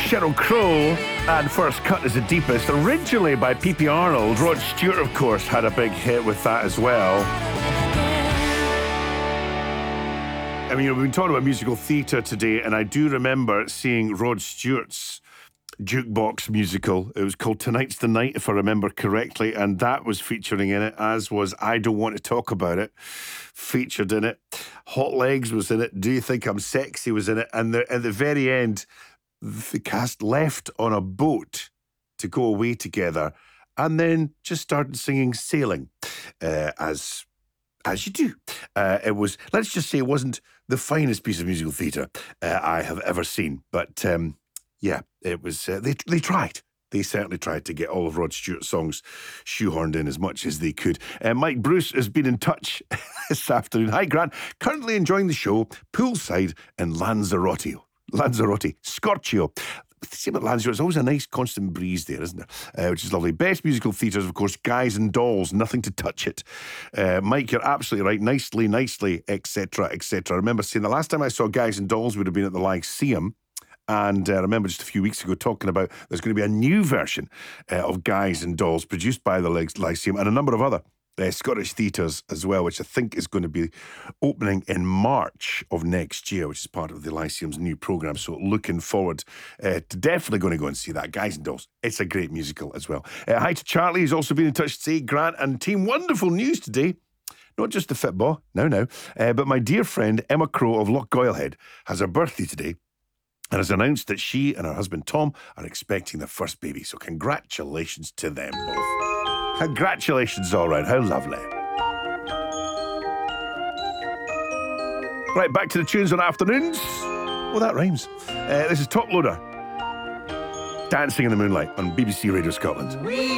Sheryl Crow and First Cut is the Deepest. Originally by P.P. Arnold. Rod Stewart, of course, had a big hit with that as well. I mean, we've been talking about musical theatre today, and I do remember seeing Rod Stewart's jukebox musical. It was called Tonight's the Night, if I remember correctly, and that was featuring in it, as was I Don't Want to Talk About It, featured in it. Hot Legs was in it. Do You Think I'm Sexy was in it. And at the very end, the cast left on a boat to go away together and then just started singing Sailing, as you do. It was, let's just say it wasn't the finest piece of musical theatre I have ever seen. But yeah, it was, they tried. They certainly tried to get all of Rod Stewart's songs shoehorned in as much as they could. Mike Bruce has been in touch this afternoon. Hi, Grant. Currently enjoying the show poolside in Lanzarote, Scorchio. See about Lanzarote, it's always a nice constant breeze there, isn't there? Which is lovely. Best musical theatres, of course, Guys and Dolls, Nothing to Touch It. Mike, you're absolutely right. Nicely, etc., etc. I remember saying the last time I saw Guys and Dolls would have been at the Lyceum. And I remember just a few weeks ago talking about there's going to be a new version of Guys and Dolls produced by the Lyceum and a number of other Scottish theatres as well, which I think is going to be opening in March of next year, which is part of the Lyceum's new programme. So looking forward to definitely going to go and see that. Guys and Dolls, it's a great musical as well. Hi to Charlie, who's also been in touch today. Grant and team, wonderful news today. Not just the Fitball, no, but my dear friend Emma Crow of Lochgoilhead has her birthday today, and has announced that she and her husband Tom are expecting their first baby. So congratulations to them both. Congratulations all round. How lovely. Right, back to the tunes on afternoons. Well, that rhymes. This is Top Loader. Dancing in the Moonlight on BBC Radio Scotland.